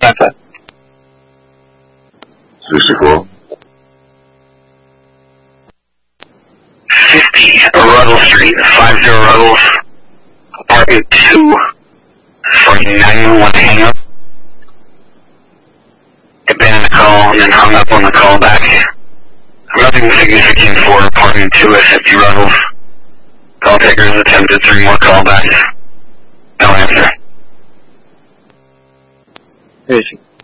5-5. 64. 50 Ruddle Street, 50 Ruddles, apartment 2, for 911 hang-up. Abandoned the call and then hung up on the call back. Nothing significant for apartment 2 at 50 Ruddles. Call takers attempted 3 more callbacks. No answer. Vérifique.